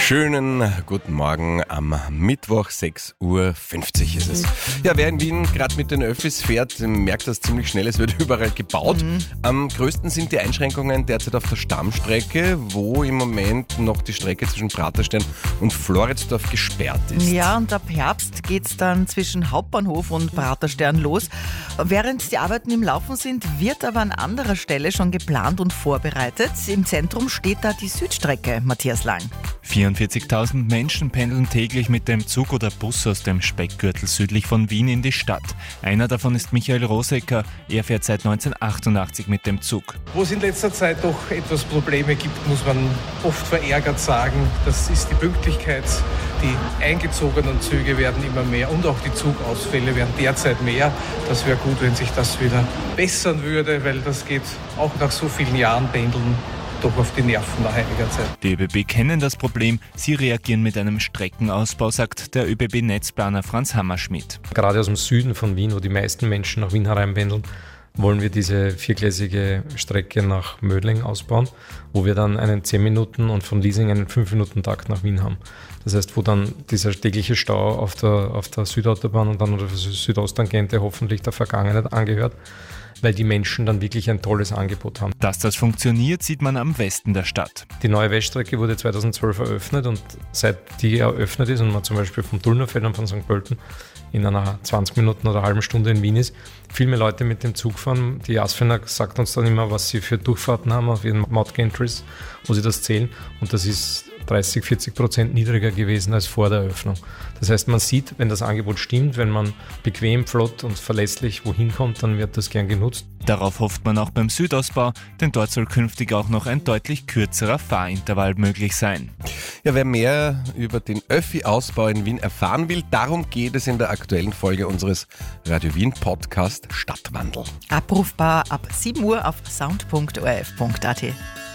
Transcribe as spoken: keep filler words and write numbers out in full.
Schönen guten Morgen am Mittwoch, sechs Uhr fünfzig ist es. Ja, wer in Wien gerade mit den Öffis fährt, merkt das ziemlich schnell, es wird überall gebaut. Mhm. Am größten sind die Einschränkungen derzeit auf der Stammstrecke, wo im Moment noch die Strecke zwischen Praterstern und Floridsdorf gesperrt ist. Ja, und ab Herbst geht's dann zwischen Hauptbahnhof und Praterstern los. Während die Arbeiten im Laufen sind, wird aber an anderer Stelle schon geplant und vorbereitet. Im Zentrum steht da die Südstrecke, Matthias Lang. vierundvierzigtausend Menschen pendeln täglich mit dem Zug oder Bus aus dem Speckgürtel südlich von Wien in die Stadt. Einer davon ist Michael Rosecker. Er fährt seit neunzehnhundertachtundachtzig mit dem Zug. Wo es in letzter Zeit doch etwas Probleme gibt, muss man oft verärgert sagen. Das ist die Pünktlichkeit. Die eingezogenen Züge werden immer mehr und auch die Zugausfälle werden derzeit mehr. Das wäre gut, wenn sich das wieder bessern würde, weil das geht auch nach so vielen Jahren Pendeln doch auf die Nerven nach einiger Zeit. Die ÖBB kennen das Problem. Sie reagieren mit einem Streckenausbau, sagt der ÖBB-Netzplaner Franz Hammerschmidt. Gerade aus dem Süden von Wien, wo die meisten Menschen nach Wien hereinpendeln, wollen wir diese viergleisige Strecke nach Mödling ausbauen, wo wir dann einen zehn Minuten und von Liesing einen fünf Minuten Takt nach Wien haben. Das heißt, wo dann dieser tägliche Stau auf der, auf der Südautobahn und dann auf der Südosttangente hoffentlich der Vergangenheit angehört, weil die Menschen dann wirklich ein tolles Angebot haben. Dass das funktioniert, sieht man am Westen der Stadt. Die neue Weststrecke wurde zweitausendzwölf eröffnet und seit die eröffnet ist und man zum Beispiel vom Tullnerfeld und von Sankt Pölten in einer zwanzig Minuten oder einer halben Stunde in Wien ist, viel mehr Leute mit dem Zug fahren. Die Asfener sagt uns dann immer, was sie für Durchfahrten haben auf ihren Mautgentries, wo sie das zählen, und das ist dreißig, vierzig Prozent niedriger gewesen als vor der Eröffnung. Das heißt, man sieht, wenn das Angebot stimmt, wenn man bequem, flott und verlässlich wohin kommt, dann wird das gern genutzt. Darauf hofft man auch beim Südausbau, denn dort soll künftig auch noch ein deutlich kürzerer Fahrintervall möglich sein. Ja, wer mehr über den Öffi-Ausbau in Wien erfahren will, darum geht es in der aktuellen Folge unseres Radio Wien Podcast Stadtwandel. Abrufbar ab sieben Uhr auf sound punkt o r f punkt a t.